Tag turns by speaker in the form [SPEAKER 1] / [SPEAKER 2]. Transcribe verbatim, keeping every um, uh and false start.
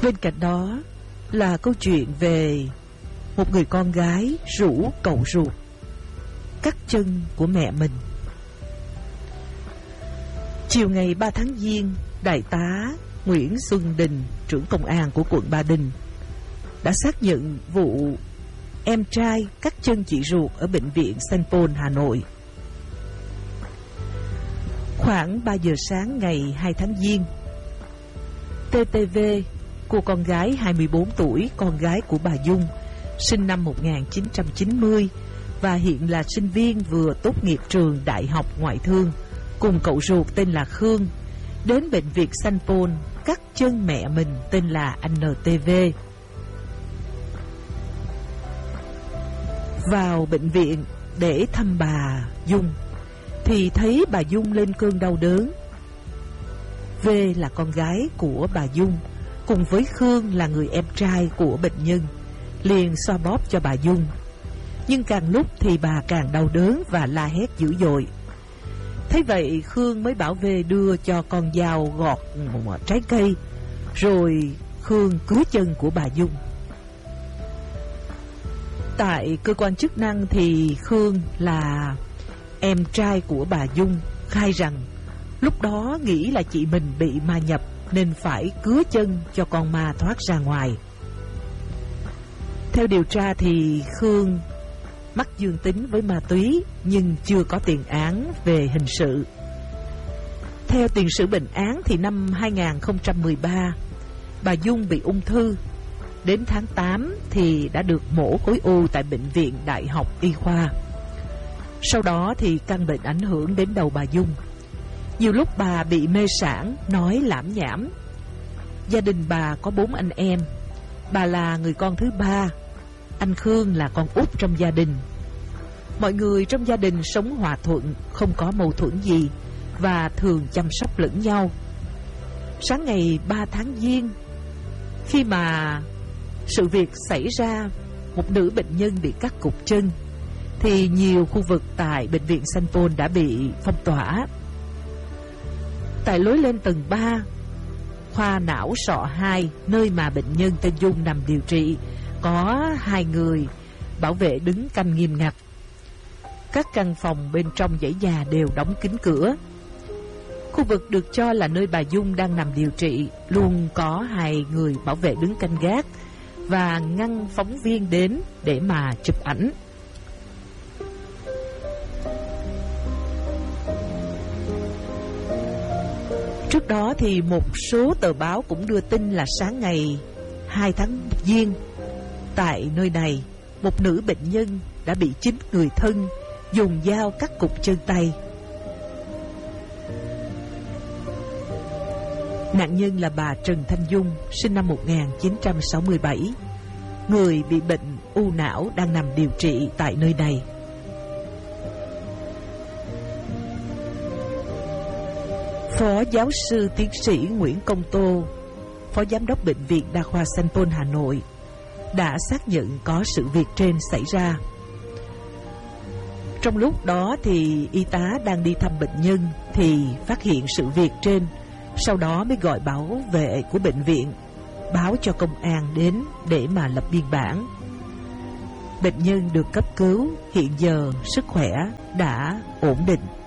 [SPEAKER 1] Bên cạnh đó là câu chuyện về một người con gái rủ cậu ruột cắt chân của mẹ mình. Chiều ngày ba tháng Giêng, Đại tá Nguyễn Xuân Đình, trưởng công an của quận Ba Đình, đã xác nhận vụ em trai cắt chân chị ruột ở bệnh viện Saint Paul, Hà Nội. Khoảng ba giờ sáng ngày hai tháng Giêng, tê tê vê, cô con gái hai mươi bốn tuổi, con gái của bà Dung, sinh năm một nghìn chín trăm chín mươi và hiện là sinh viên vừa tốt nghiệp trường Đại học Ngoại thương, cùng cậu ruột tên là Khương, đến bệnh viện Saint Paul cắt chân mẹ mình tên là anh en tê vê. Vào bệnh viện để thăm bà Dung thì thấy bà Dung lên cơn đau đớn. V là con gái của bà Dung, cùng với Khương là người em trai của bệnh nhân, liền xoa bóp cho bà Dung. Nhưng càng lúc thì bà càng đau đớn và la hét dữ dội. Thế vậy Khương mới bảo V đưa cho con dao gọt một trái cây, rồi Khương cứa chân của bà Dung. Tại cơ quan chức năng thì Khương là em trai của bà Dung khai rằng lúc đó nghĩ là chị mình bị ma nhập nên phải cứa chân cho con ma thoát ra ngoài. Theo điều tra thì Khương mắc dương tính với ma túy nhưng chưa có tiền án về hình sự. Theo tiền sử bệnh án thì năm hai nghìn không trăm mười ba, bà Dung bị ung thư. Đến tháng tám thì đã được mổ khối u tại Bệnh viện Đại học Y khoa. Sau đó thì căn bệnh ảnh hưởng đến đầu bà Dung. Nhiều lúc bà bị mê sảng, nói lảm nhảm. Gia đình bà có bốn anh em. Bà là người con thứ ba. Anh Khương là con út trong gia đình. Mọi người trong gia đình sống hòa thuận, không có mâu thuẫn gì và thường chăm sóc lẫn nhau. Sáng ngày ba tháng Giêng, khi mà sự việc xảy ra, một nữ bệnh nhân bị cắt cụt chân, thì nhiều khu vực tại bệnh viện Saint Paul đã bị phong tỏa. Tại lối lên tầng ba, khoa não sọ hai, nơi mà bệnh nhân tên Dung nằm điều trị, có hai người bảo vệ đứng canh nghiêm ngặt. Các căn phòng bên trong dãy nhà đều đóng kín cửa. Khu vực được cho là nơi bà Dung đang nằm điều trị luôn có hai người bảo vệ đứng canh gác và ngăn phóng viên đến để mà chụp ảnh. Trước đó thì một số tờ báo cũng đưa tin là sáng ngày hai tháng Giêng, tại nơi này, một nữ bệnh nhân đã bị chính người thân dùng dao cắt cụt chân tay. Nạn nhân là bà Trần Thanh Dung, sinh năm một nghìn chín trăm sáu mươi bảy, người bị bệnh u não đang nằm điều trị tại nơi này. Phó giáo sư tiến sĩ Nguyễn Công Tô, Phó Giám đốc Bệnh viện Đa khoa Saint Paul, Hà Nội, đã xác nhận có sự việc trên xảy ra. Trong lúc đó thì y tá đang đi thăm bệnh nhân thì phát hiện sự việc trên, sau đó mới gọi bảo vệ của bệnh viện báo cho công an đến để mà lập biên bản. Bệnh nhân được cấp cứu, hiện giờ sức khỏe đã ổn định.